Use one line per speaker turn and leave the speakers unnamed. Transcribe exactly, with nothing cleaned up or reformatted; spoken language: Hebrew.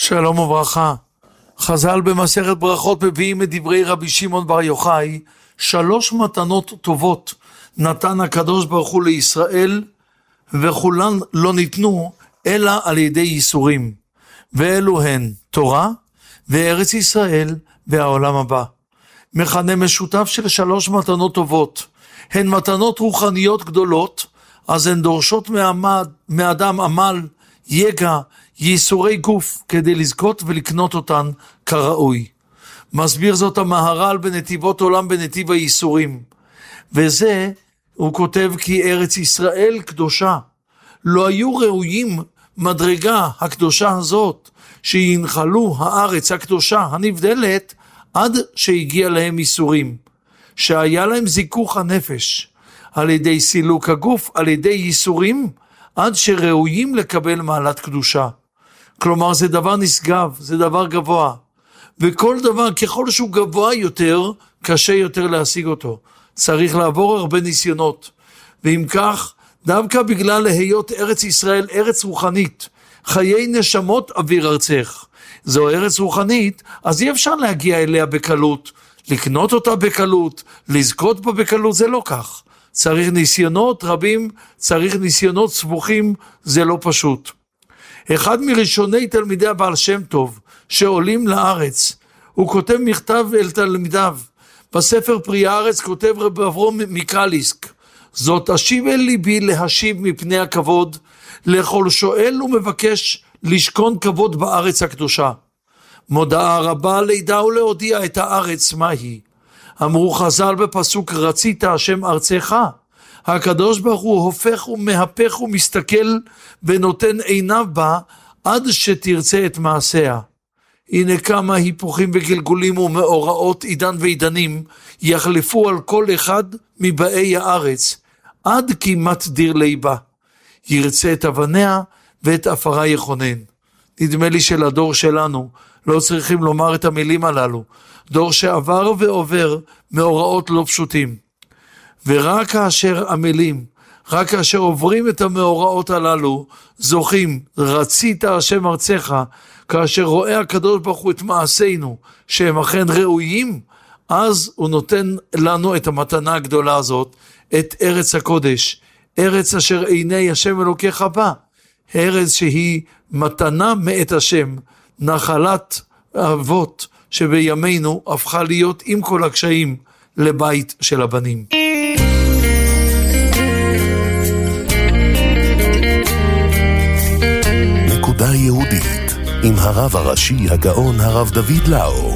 שלום וברכה. חז"ל במסכת ברכות מביאים את דברי רבי שמעון בר יוחאי, שלוש מתנות טובות נתן הקדוש ברוך הוא לישראל, וכולן לא ניתנו אלא על ידי ייסורים, ואלו הן תורה וארץ ישראל והעולם הבא. מכנה משותף של שלוש מתנות טובות, הן מתנות רוחניות גדולות, אז הן דורשות מעמד, מאדם עמל, יגע, ייסורי גוף, כדי לזכות ולקנות אותן כראוי. מסביר זאת המהר"ל בנתיבות עולם בנתיב הייסורים, וזה הוא כותב כי ארץ ישראל קדושה, לא היו ראויים מדרגה הקדושה הזאת, שינחלו הארץ הקדושה הנבדלת, עד שהגיע להם ייסורים, שהיה להם זיכוך הנפש, על ידי סילוק הגוף, על ידי ייסורים, עד שראויים לקבל מעלת קדושה. כלומר זה דבר נשגב, זה דבר גבוה, וכל דבר ככל שהוא גבוה יותר, קשה יותר להשיג אותו, צריך לעבור הרבה ניסיונות, ואם כך, דווקא בגלל להיות ארץ ישראל, ארץ רוחנית, חיי נשמות אוויר ארצך, זו ארץ רוחנית, אז אי אפשר להגיע אליה בקלות, לקנות אותה בקלות, לזכות בה בקלות, זה לא כך. צריך ניסיונות רבים, צריך ניסיונות סבוכים, זה לא פשוט. אחד מראשוני תלמידי הבעל שם טוב, שעולים לארץ, הוא כותב מכתב אל תלמידיו, בספר פרי הארץ כותב רב אברום מקליסק, זאת אשיב אל ליבי להשיב מפני הכבוד, לכל שואל ומבקש לשכון כבוד בארץ הקדושה. מודעה רבה לידע ולהודיע את הארץ מהי. אמרו חז"ל בפסוק רצית השם ארצך, הקדוש ברוך הוא הופך ומהפך ומסתכל ונותן עיניו בה עד שתרצה את מעשיה. הנה כמה היפוכים וגלגולים ומאורעות עידן ועידנים יחלפו על כל אחד מבאי הארץ, עד כמעט דיר ליבה. ירצה את אבניה ואת אפרה יכונן. נדמה לי שלדור שלנו לא צריכים לומר את המילים הללו, דור שעבר ועובר מאורעות לא פשוטים. ורק כאשר עמלים, רק כאשר עוברים את המאורעות הללו, זוכים, רצית השם ארצך, כאשר רואה הקדוש ברוך הוא את מעשינו, שהם אכן ראויים, אז הוא נותן לנו את המתנה הגדולה הזאת, את ארץ הקודש, ארץ אשר עיני השם אלוקיך בה, ארץ שהיא מתנה מאת השם, נחלת אבות שבימינו הפכה להיות עם כל הקשיים לבית של הבנים.
נקודה יהודית עם הרב הראשי הגאון הרב דוד לאו.